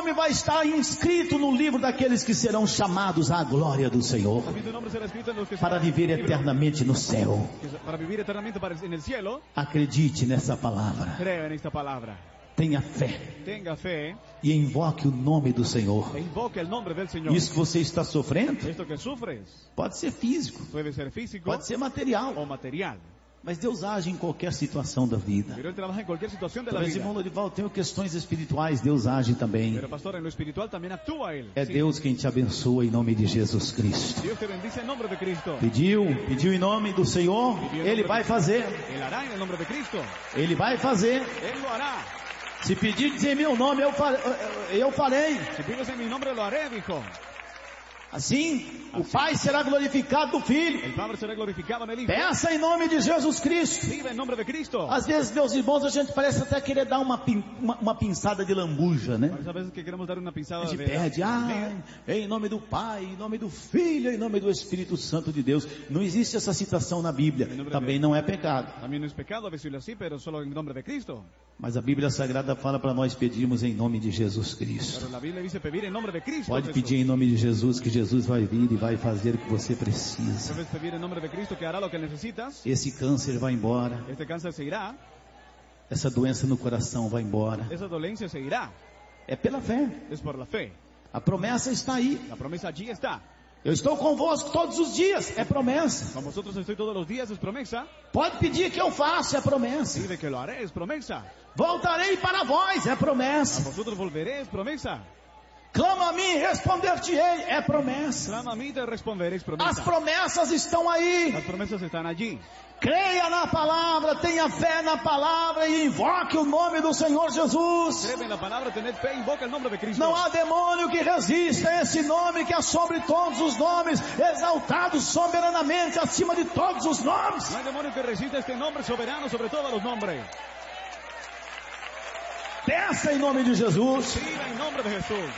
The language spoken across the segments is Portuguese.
nome vai estar inscrito no livro daqueles que serão chamados à glória do Senhor, para viver eternamente no céu. Acredite nessa palavra. Tenha fé e invoque o nome do Senhor. Isso que você está sofrendo pode ser físico, pode ser material, mas Deus age em qualquer situação da vida. Talvez, irmão Lorival, tenho questões espirituais, Deus age também. É Deus quem te abençoa em nome de Jesus Cristo. Pediu em nome do Senhor, Ele vai fazer. Ele vai fazer. Se pedir dizer meu nome, eu farei. Assim, o Pai será glorificado do Filho. Peça em nome de Jesus Cristo. Às vezes, meus irmãos, a gente parece até querer dar uma pinçada de lambuja, né? A gente pede, em nome do Pai, em nome do Filho, em nome do Espírito Santo de Deus. Não existe essa citação na Bíblia. Também não é pecado. Mas a Bíblia Sagrada fala para nós pedirmos em nome de Jesus Cristo. Pode pedir em nome de Jesus, que Jesus vai vir e vai fazer o que você precisa. Esse câncer vai embora. Essa doença no coração vai embora. É pela fé. A promessa está aí. Eu estou convosco todos os dias, é promessa. Pode pedir que eu faça, é promessa. Voltarei para vós, é promessa. Clama a mim, responder-te-ei, é promessa. As promessas estão aí. Creia na palavra, tenha fé na palavra e invoque o nome do Senhor Jesus. Não há demônio que resista a esse nome que é sobre todos os nomes, exaltado soberanamente acima de todos os nomes. Não há demônio que resista a este nome soberano sobre todos os nomes. Peça em nome de Jesus. Em nome de Jesus.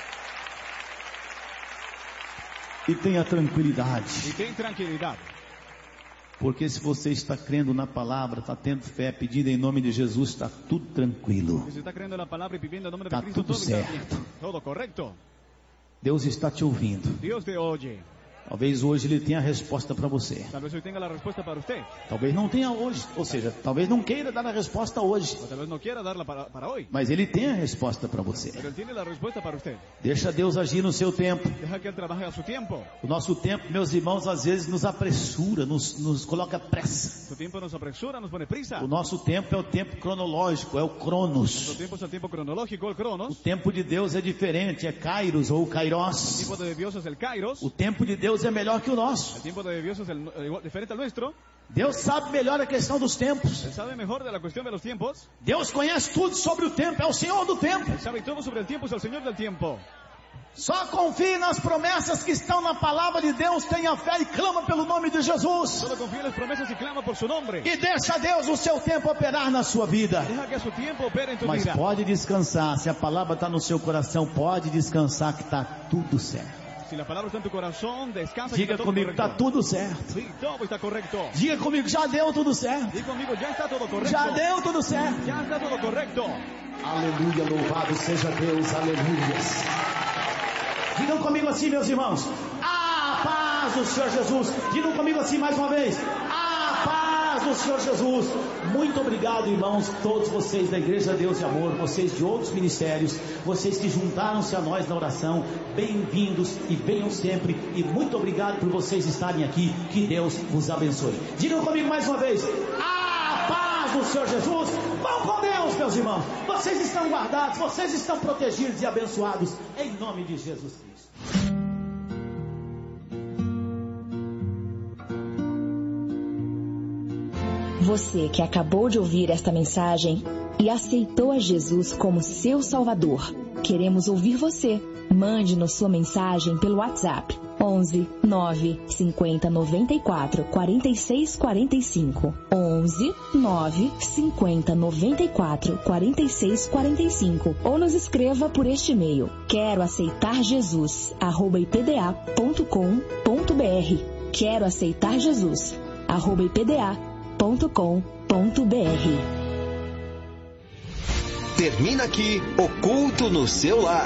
E tenha tranquilidade. tranquilidade. Porque se você está crendo na palavra, está tendo fé, pedindo em nome de Jesus, está tudo tranquilo. Está tudo certo. Todo correto. Deus está te ouvindo. Deus te ouve. Talvez hoje Ele tenha a resposta para você. Talvez hoje tenha a resposta para você. Talvez não tenha hoje, ou seja, talvez não queira dar a resposta hoje. Talvez não queira dar para hoje. Mas Ele tem a resposta para você. Ele tem a resposta para você. Deixa Deus agir no seu tempo. Deixa que Ele trabalhe a seu tempo. O nosso tempo, meus irmãos, às vezes nos apressura, nos coloca pressa. Seu tempo nos apressura, nos põe prisa. O nosso tempo é o tempo cronológico, é o Cronos. O tempo é o tempo cronológico, o Cronos. O tempo de Deus é diferente, é Kairos ou Kairos. O tempo de Deus é o Kairos. O tempo de Deus é melhor que o nosso. O tempo de Deus é diferente ao nosso. Deus sabe melhor a questão dos tempos. Ele sabe melhor da questão dos tempos. Deus conhece tudo sobre o tempo, é o Senhor do tempo. Ele sabe tudo sobre o tempo, é o Senhor do tempo. Só confie nas promessas que estão na palavra de Deus, tenha fé e clama pelo nome de Jesus. Só confia nas promessas e clama por seu nome. E deixa Deus o seu tempo operar na sua vida. Deixa que seu tempo opere em tua vida. Mas pode descansar, se a palavra está no seu coração, pode descansar que está tudo certo. Se a palavra está no teu coração, descansa. Diga comigo, está tudo certo. Sim, tudo está correto. Diga comigo, já deu tudo certo. Diga comigo, já está tudo correto. Já deu tudo certo. Já está tudo correto. Aleluia, louvado seja Deus, aleluia. Digam comigo assim, meus irmãos. A paz do Senhor Jesus. Digam comigo assim mais uma vez. A paz do Senhor Jesus. Muito obrigado, irmãos, todos vocês da Igreja Deus e Amor, vocês de outros ministérios, vocês que juntaram-se a nós na oração, bem-vindos e venham sempre, e muito obrigado por vocês estarem aqui, que Deus vos abençoe. Digam comigo mais uma vez, a paz do Senhor Jesus. Vão com Deus, meus irmãos, vocês estão guardados, vocês estão protegidos e abençoados, em nome de Jesus Cristo. Você que acabou de ouvir esta mensagem e aceitou a Jesus como seu Salvador, queremos ouvir você. Mande-nos sua mensagem pelo WhatsApp 11 9 50 94 46 45 11 9 50 94 46 45 ou nos escreva por este e-mail quero aceitar Jesus @ipda.com.br quero aceitar Jesus @ipda.com.br. Termina aqui o culto no seu lar.